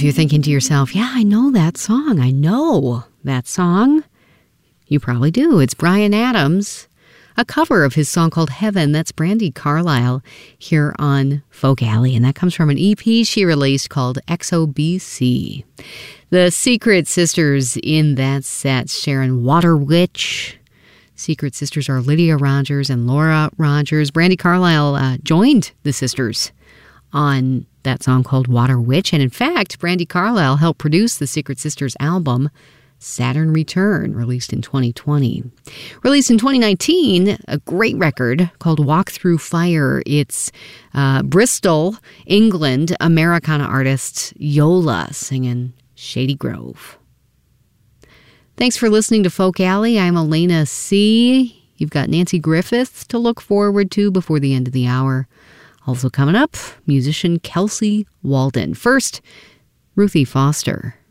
you're thinking to yourself, yeah, I know that song. You probably do. It's Bryan Adams, a cover of his song called Heaven. That's Brandi Carlile here on Folk Alley, and that comes from an EP she released called XOBC. The Secret Sisters in that set, Sharon Water Witch. Secret Sisters are Lydia Rogers and Laura Rogers. Brandi Carlile joined the sisters on that song called Water Witch, and in fact, Brandi Carlile helped produce the Secret Sisters album Saturn Return, released in 2020. Released in 2019, a great record called Walk Through Fire. It's Bristol, England, Americana artist Yola singing Shady Grove. Thanks for listening to Folk Alley. I'm Elena C. You've got Nancy Griffith to look forward to before the end of the hour. Also coming up, musician Kelsey Walden. First, Ruthie Foster.